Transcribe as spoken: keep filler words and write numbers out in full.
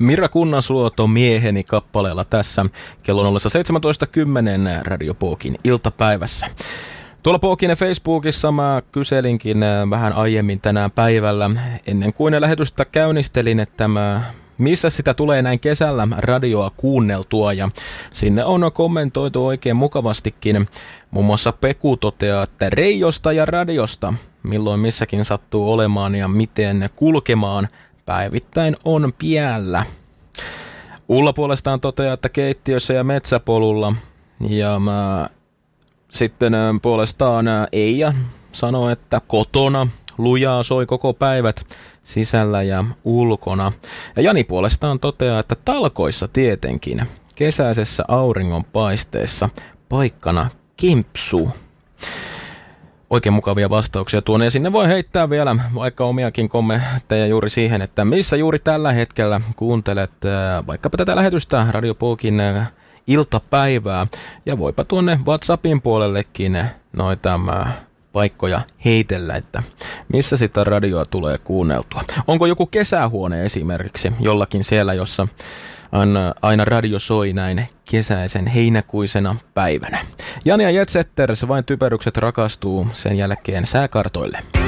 Mira Kunnasluoto mieheni kappaleella tässä kello nolla seitsemäntoista kymmenen Radio Pookin iltapäivässä. Tuolla Pookinen Facebookissa mä kyselinkin vähän aiemmin tänään päivällä, ennen kuin lähetystä käynnistelin, että mä, missä sitä tulee näin kesällä radioa kuunneltua, ja sinne on kommentoitu oikein mukavastikin. Muun muassa Peku toteaa, että Reijosta ja radiosta, milloin missäkin sattuu olemaan ja miten kulkemaan, päivittäin on piällä. Ulla puolestaan toteaa, että keittiössä ja metsäpolulla, ja mä sitten puolestaan Eija sanoo, että kotona lujaa soi koko päivät sisällä ja ulkona. Ja Jani puolestaan toteaa, että talkoissa tietenkin, kesäisessä auringonpaisteessa, paikkana Kempsu. Oikein mukavia vastauksia tuonne, ja sinne voi heittää vielä vaikka omiakin kommentteja juuri siihen, että missä juuri tällä hetkellä kuuntelet vaikkapa tätä lähetystä Radio Pookin iltapäivää, ja voipa tuonne WhatsAppin puolellekin noita paikkoja heitellä, että missä sitä radioa tulee kuunneltua. Onko joku kesähuone esimerkiksi jollakin siellä, jossa aina, aina radio soi näin kesäisen heinäkuisena päivänä. Jani ja Jet Setters, vain typerykset rakastuu, sen jälkeen sääkartoille.